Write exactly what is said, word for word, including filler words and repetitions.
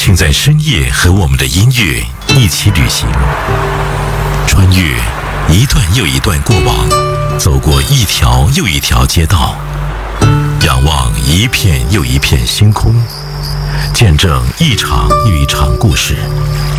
请在深夜和我们的音乐一起旅行，穿越一段又一段过往，走过一条又一条街道，仰望一片又一片星空，见证一场又一场故事。